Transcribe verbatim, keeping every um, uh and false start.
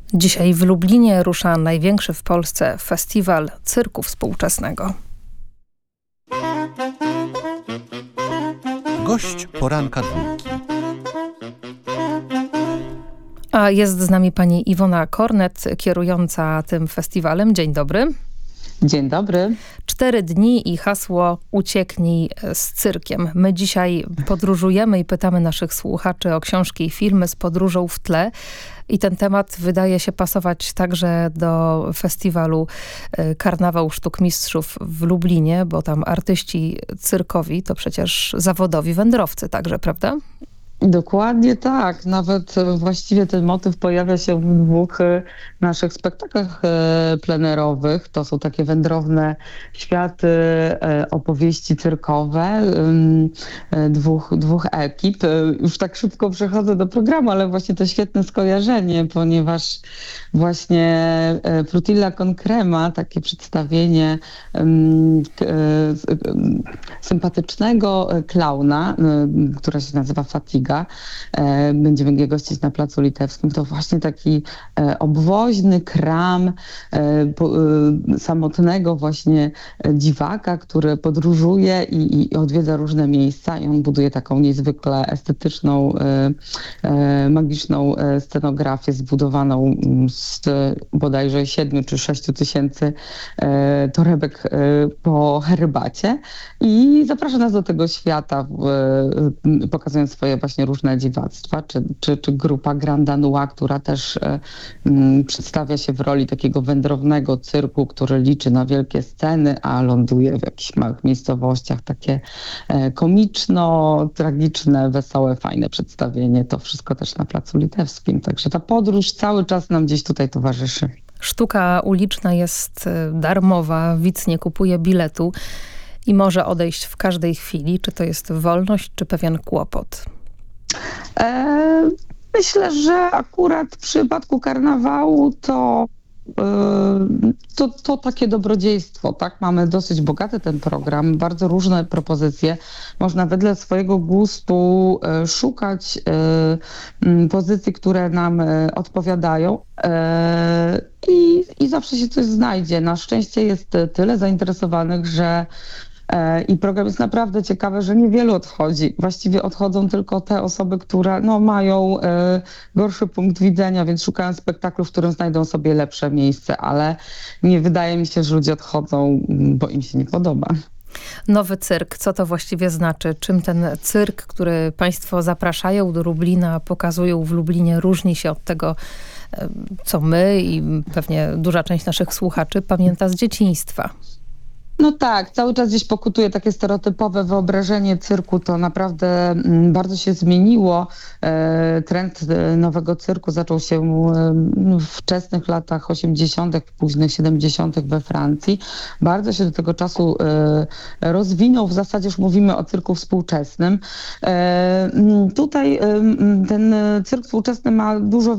Dzisiaj w Lublinie rusza największy w Polsce festiwal cyrku współczesnego. Gość poranka dwójki. A jest z nami pani Iwona Kornet, kierująca tym festiwalem. Dzień dobry. Dzień dobry. Cztery dni i hasło "Ucieknij z cyrkiem". My dzisiaj podróżujemy i pytamy naszych słuchaczy o książki i filmy z podróżą w tle. I ten temat wydaje się pasować także do festiwalu Karnawał Sztuk Mistrzów w Lublinie, bo tam artyści cyrkowi to przecież zawodowi wędrowcy także, prawda? Dokładnie tak. Nawet właściwie ten motyw pojawia się w dwóch naszych spektaklach plenerowych. To są takie wędrowne światy, opowieści cyrkowe dwóch, dwóch ekip. Już tak szybko przechodzę do programu, ale właśnie to świetne skojarzenie, ponieważ właśnie Frutilla con Crema, takie przedstawienie sympatycznego klauna, która się nazywa Fatiga, będziemy je gościć na Placu Litewskim. To właśnie taki obwoźny kram samotnego właśnie dziwaka, który podróżuje i, i odwiedza różne miejsca i on buduje taką niezwykle estetyczną, magiczną scenografię zbudowaną z bodajże siedmiu czy sześciu tysięcy torebek po herbacie i zaprasza nas do tego świata, pokazując swoje właśnie różne dziwactwa, czy, czy, czy grupa Grand Danua, która też um, przedstawia się w roli takiego wędrownego cyrku, który liczy na wielkie sceny, a ląduje w jakichś małych miejscowościach. Takie e, komiczno-tragiczne, wesołe, fajne przedstawienie. To wszystko też na Placu Litewskim. Także ta podróż cały czas nam gdzieś tutaj towarzyszy. Sztuka uliczna jest darmowa, widz nie kupuje biletu i może odejść w każdej chwili. Czy to jest wolność, czy pewien kłopot? E, myślę, że akurat w przypadku karnawału to, e, to, to takie dobrodziejstwo, tak? Mamy dosyć bogaty ten program, bardzo różne propozycje. Można wedle swojego gustu e, szukać e, pozycji, które nam e, odpowiadają. E, i, I zawsze się coś znajdzie. Na szczęście jest tyle zainteresowanych, że i program jest naprawdę ciekawy, że niewielu odchodzi. Właściwie odchodzą tylko te osoby, które no, mają e, gorszy punkt widzenia, więc szukają spektaklu, w którym znajdą sobie lepsze miejsce, ale nie wydaje mi się, że ludzie odchodzą, bo im się nie podoba. Nowy cyrk, co to właściwie znaczy? Czym ten cyrk, który państwo zapraszają do Lublina, pokazują w Lublinie, różni się od tego, co my i pewnie duża część naszych słuchaczy pamięta z dzieciństwa? No tak, cały czas gdzieś pokutuje takie stereotypowe wyobrażenie cyrku, to naprawdę bardzo się zmieniło. Trend nowego cyrku zaczął się w wczesnych latach osiemdziesiątych, późnych siedemdziesiątych we Francji. Bardzo się do tego czasu rozwinął, w zasadzie już mówimy o cyrku współczesnym. Tutaj ten cyrk współczesny ma dużo